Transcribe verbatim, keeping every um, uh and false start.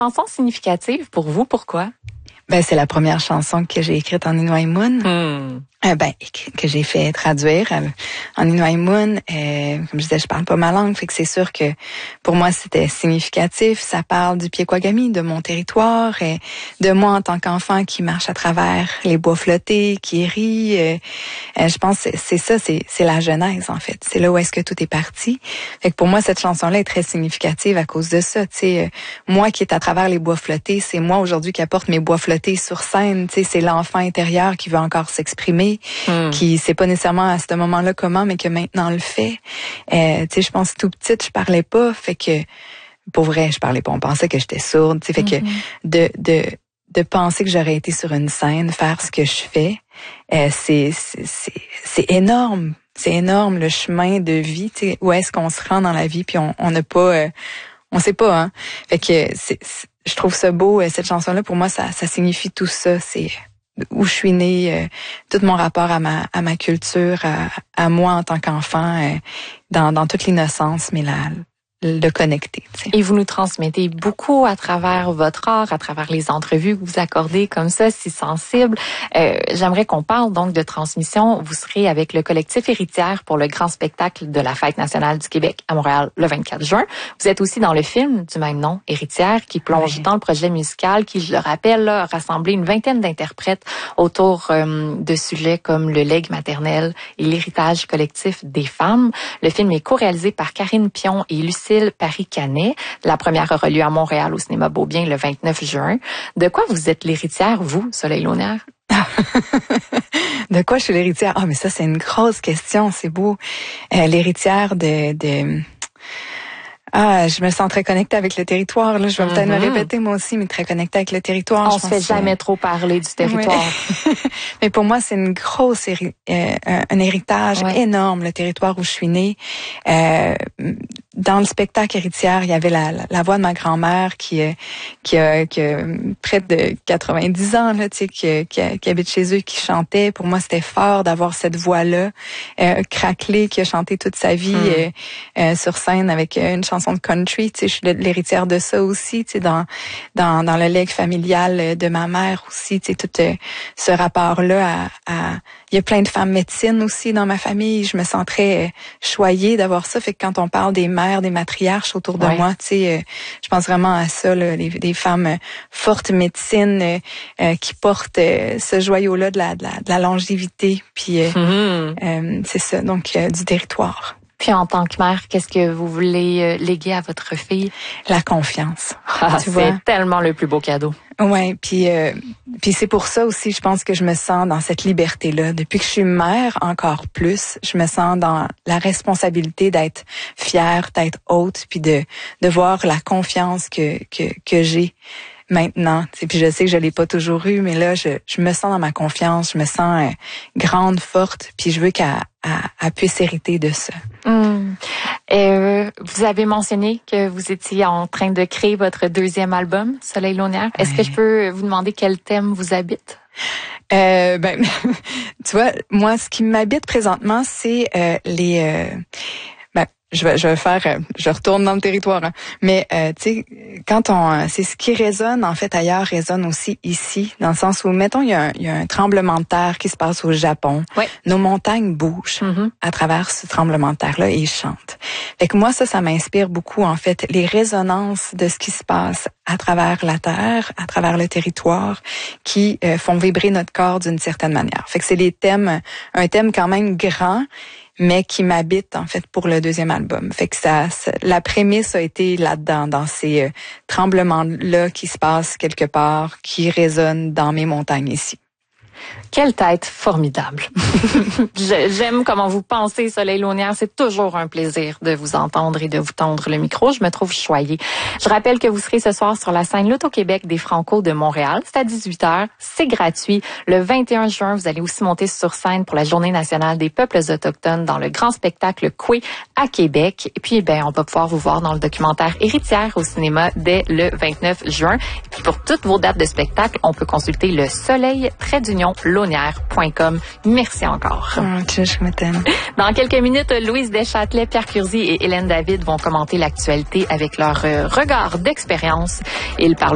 Chanson significative pour vous, pourquoi? Ben, c'est la première chanson que j'ai écrite en Inouïmoun. Hmm. Euh, ben, que j'ai fait traduire euh, en Inouïmoun. Euh, comme je disais, je parle pas ma langue, fait que c'est sûr que pour moi, c'était significatif. Ça parle du Piekouagami, de mon territoire, et de moi en tant qu'enfant qui marche à travers les bois flottés, qui rit. Euh, euh, je pense que c'est ça, c'est, c'est la genèse, en fait. C'est là où est-ce que tout est parti. Fait que pour moi, cette chanson-là est très significative à cause de ça. Tu sais, euh, moi qui est à travers les bois flottés, c'est moi aujourd'hui qui apporte mes bois flottés sur scène. Tu sais, c'est l'enfant intérieur qui veut encore s'exprimer. Hmm. Qui sait pas nécessairement à ce moment-là comment, mais que maintenant le fait. Euh, tu sais, je pense tout petite, je parlais pas, fait que pour vrai, je parlais pas. On pensait que j'étais sourde, tu sais, fait mm-hmm. que de de de penser que j'aurais été sur une scène, faire ce que je fais, euh, c'est c'est c'est c'est énorme, c'est énorme le chemin de vie. Tu sais, où est-ce qu'on se rend dans la vie, puis on on n'a pas, euh, on sait pas, hein. Fait que c'est, c'est je trouve ça beau, cette chanson-là. Pour moi, ça ça signifie tout ça. C'est où je suis née, euh, tout mon rapport à ma à ma culture, à, à moi en tant qu'enfant, euh, dans dans toute l'innocence, mais la le connecter. T'sais. Et vous nous transmettez beaucoup à travers votre art, à travers les entrevues que vous accordez comme ça, si sensibles. Euh, j'aimerais qu'on parle donc de transmission. Vous serez avec le collectif Héritière pour le grand spectacle de la Fête nationale du Québec à Montréal le vingt-quatre juin. Vous êtes aussi dans le film du même nom, Héritière, qui plonge oui. dans le projet musical qui, je le rappelle, là, a rassemblé une vingtaine d'interprètes autour euh, de sujets comme le legs maternel et l'héritage collectif des femmes. Le film est co-réalisé par Karine Pion et Lucie Paris-Canet. La première aura lieu à Montréal au cinéma Beaubien le vingt-neuf juin. De quoi vous êtes l'héritière, vous, Soleil Launeard? De quoi je suis l'héritière? Ah, oh, mais ça, c'est une grosse question, c'est beau. Euh, l'héritière de... de... Ah, je me sens très connectée avec le territoire. Là, je vais mm-hmm. peut-être me répéter moi aussi, mais très connectée avec le territoire. On se fait jamais trop parler du territoire. Oui. Mais pour moi, c'est une grosse héri- euh, un héritage ouais. énorme, le territoire où je suis née. Euh, dans le spectacle Héritière, il y avait la, la, la voix de ma grand-mère qui, euh, qui, a, qui a près de quatre-vingt-dix ans, là, tu sais, qui, qui, qui habite chez eux, qui chantait. Pour moi, c'était fort d'avoir cette voix-là, euh, craquelée, qui a chanté toute sa vie mm. euh, euh, sur scène avec euh, une chanson de country. Tu sais, je suis l'héritière de ça aussi, tu sais, dans dans dans le legs familial de ma mère aussi. Tu sais, tout euh, ce rapport-là à, à il y a plein de femmes médecines aussi dans ma famille. Je me sens très euh, choyée d'avoir ça. Fait que quand on parle des mères, des matriarches autour de ouais. moi, tu sais, euh, je pense vraiment à ça, là, les, des femmes euh, fortes médecines euh, euh, qui portent euh, ce joyau-là de la, de la de la longévité. Puis euh, mm-hmm. euh, c'est ça, donc euh, du territoire. Puis en tant que mère, qu'est-ce que vous voulez léguer à votre fille? La confiance. Ah, tu vois? C'est tellement le plus beau cadeau. Ouais, puis euh, puis c'est pour ça aussi, je pense que je me sens dans cette liberté-là. Depuis que je suis mère, encore plus, je me sens dans la responsabilité d'être fière, d'être haute, puis de de voir la confiance que que que j'ai maintenant. Puis je sais que je l'ai pas toujours eu, mais là, je je me sens dans ma confiance, je me sens euh, grande, forte, puis je veux qu'elle elle, elle puisse hériter de ça. Mmh. Euh, vous avez mentionné que vous étiez en train de créer votre deuxième album, Soleil Launeard. Ouais. Est-ce que je peux vous demander quel thème vous habite? Euh, ben, tu vois, moi, ce qui m'habite présentement, c'est euh, les... Euh, ben, je vais, je vais faire, je retourne dans le territoire, hein. Mais euh, tu sais, quand on, c'est ce qui résonne en fait ailleurs résonne aussi ici, dans le sens où, mettons, il y a un, il y a un tremblement de terre qui se passe au Japon. Oui. Nos montagnes bougent mm-hmm. à travers ce tremblement de terre-là et ils chantent. Fait que moi, ça, ça m'inspire beaucoup en fait les résonances de ce qui se passe à travers la terre, à travers le territoire, qui euh, font vibrer notre corps d'une certaine manière. Fait que c'est les thèmes, un thème quand même grand, mais qui m'habite en fait pour le deuxième album. Fait que ça, ça la prémisse a été là-dedans, dans ces euh, tremblements-là qui se passent quelque part, qui résonnent dans mes montagnes ici. Quelle tête formidable. J'aime comment vous pensez, Soleil Launeard. C'est toujours un plaisir de vous entendre et de vous tendre le micro. Je me trouve choyée. Je rappelle que vous serez ce soir sur la scène L'Auto-Québec des Franco de Montréal. C'est à dix-huit heures. C'est gratuit. Le vingt et un juin, vous allez aussi monter sur scène pour la Journée nationale des peuples autochtones dans le grand spectacle Coué à Québec. Et puis, ben, on va pouvoir vous voir dans le documentaire Héritière au cinéma dès le vingt-neuf juin. Et puis, pour toutes vos dates de spectacle, on peut consulter le soleil trait d'union launeard point com. Merci encore. Oh, je m'attends. Dans quelques minutes, Louise Deschâtelet, Pierre Curzi et Hélène David vont commenter l'actualité avec leur regard d'expérience. Ils parlent